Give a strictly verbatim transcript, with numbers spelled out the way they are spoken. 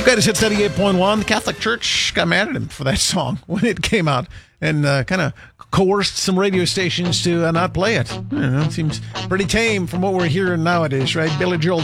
Okay, this hits seventy-eight point one. The Catholic Church got mad at him for that song when it came out and uh, kind of coerced some radio stations to uh, not play it. I don't know, it seems pretty tame from what we're hearing nowadays, right? Billy Joel.